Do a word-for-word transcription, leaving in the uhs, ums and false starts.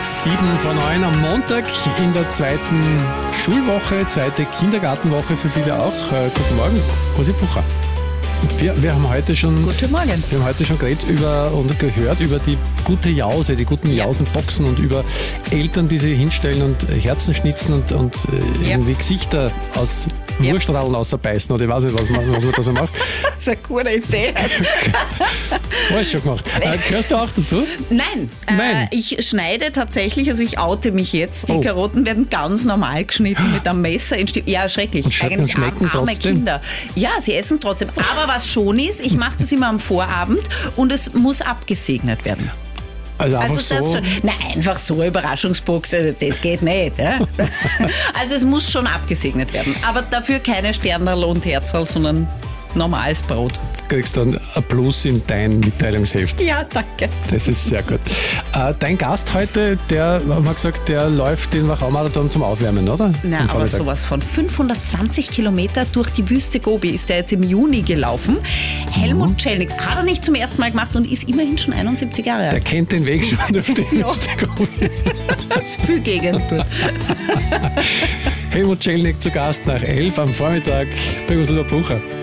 Sieben vor neun am Montag in der zweiten Schulwoche, zweite Kindergartenwoche für viele auch. Äh, guten Morgen, Rosi Bucher. Wir, wir haben heute schon Guten Morgen. Wir haben heute schon geredet über und gehört über die gute Jause, die guten Ja. Jausenboxen und über Eltern, die sie hinstellen und Herzen schnitzen und, und äh, Ja. irgendwie Gesichter aus Ja. Wurstrahlen außerbeißen oder ich weiß nicht, was man, was man da so macht. Das ist eine gute Idee. Alles schon gemacht. Äh, gehörst du auch dazu? Nein, Nein. Äh, ich schneide tatsächlich, also ich oute mich jetzt. Die Oh. Karotten werden ganz normal geschnitten mit einem Messer in Stück. Ja, schrecklich. Und schmecken- Eigentlich schmecken arme trotzdem? Kinder. Ja, sie essen trotzdem. Aber was schon ist, ich mache das immer am Vorabend und es muss abgesegnet werden. Also einfach Also das so. schon. Nein, einfach so eine Überraschungsbox, also das geht nicht. Ja? Also es muss schon abgesegnet werden. Aber dafür keine Sternerl und Herzl, sondern normales Brot. Kriegst dann ein Plus in dein Mitteilungsheft. Ja, danke. Das ist sehr gut. Äh, dein Gast heute, der haben wir gesagt, der läuft den Wachau-Marathon zum Aufwärmen, oder? Na, Am aber Vormittag. sowas von fünfhundertzwanzig Kilometer durch die Wüste Gobi ist er jetzt im Juni gelaufen. Helmut Celnik hat er nicht zum ersten Mal gemacht und ist immerhin schon einundsiebzig Jahre Der alt. kennt den Weg schon durch die Ja. Wüste Gobi. Das ist viel Gegend dort. Helmut Celnik zu Gast nach elf am Vormittag bei Ursula Bucher.